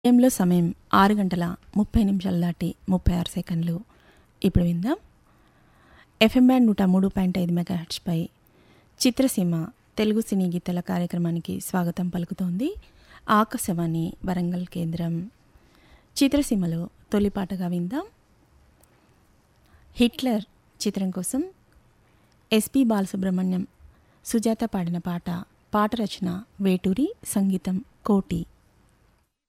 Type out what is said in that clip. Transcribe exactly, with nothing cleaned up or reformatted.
టైంలో సమయం ఆరు గంటల ముప్పై నిమిషాలు దాటి ముప్పై ఆరు సెకండ్లు. ఇప్పుడు విందాం ఎఫ్ఎం బ్యాండ్ నూట మూడు పాయింట్ ఐదు మెగాహెర్ట్జ్పై చిత్రసీమ తెలుగు సినీ గీతాల కార్యక్రమానికి స్వాగతం పలుకుతోంది ఆకాశవాణి వరంగల్ కేంద్రం. చిత్రసీమలో తొలిపాటగా విందాం హిట్లర్ చిత్రం కోసం ఎస్పి బాలసుబ్రహ్మణ్యం, సుజాత పాడిన పాట. పాట రచన వేటూరి, సంగీతం కోటి.